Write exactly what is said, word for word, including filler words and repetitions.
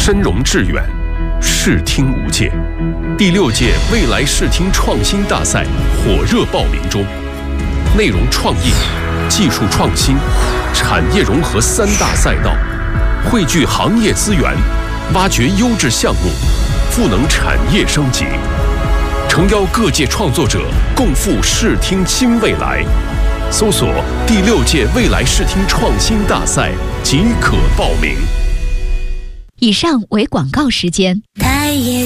深融致远，视听无界。第六届未来视听创新大赛火热报名中，内容创意、技术创新、产业融合三大赛道，汇聚行业资源，挖掘优质项目，赋能产业升级，诚邀各界创作者共赴视听新未来。搜索第六届未来视听创新大赛即可报名。 以上为广告时间。